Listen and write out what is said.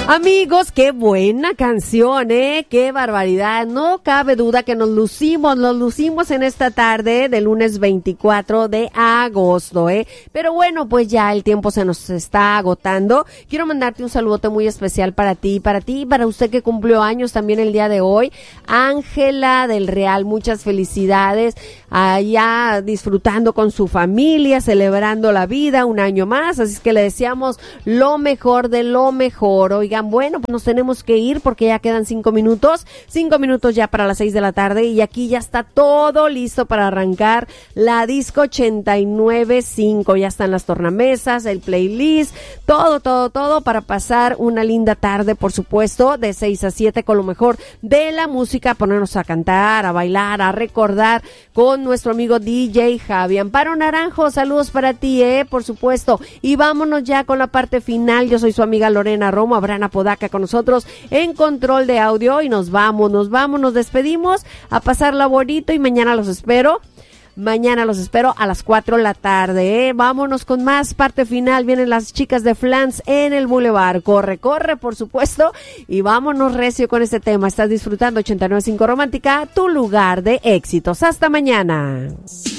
Amigos, qué buena canción, qué barbaridad. No cabe duda que nos lucimos en esta tarde del lunes 24 de agosto, Pero bueno, pues ya el tiempo se nos está agotando. Quiero mandarte un saludote muy especial para ti, para usted que cumplió años también el día de hoy. Ángela del Real, muchas felicidades. Allá disfrutando con su familia, celebrando la vida un año más. Así es que le deseamos lo mejor de lo mejor. Oigan, bueno, pues nos tenemos que ir porque ya quedan 5 minutos ya para las 6 de la tarde y aquí ya está todo listo para arrancar la disco 89.5, ya están las tornamesas, el playlist, todo para pasar una linda tarde, por supuesto, de 6 a 7 con lo mejor de la música, ponernos a cantar, a bailar, a recordar con nuestro amigo DJ Javi. Amparo Naranjo, saludos para ti, por supuesto, y vámonos ya con la parte final. Yo soy su amiga Lorena Romo, habrán Podaca con nosotros en control de audio y nos despedimos a pasarla bonito y mañana los espero a las 4 de la tarde, Vámonos con más parte final, vienen las chicas de Flans en el Boulevard, corre, por supuesto, y vámonos recio con este tema. Estás disfrutando 89.5 Romántica, tu lugar de éxitos. Hasta mañana.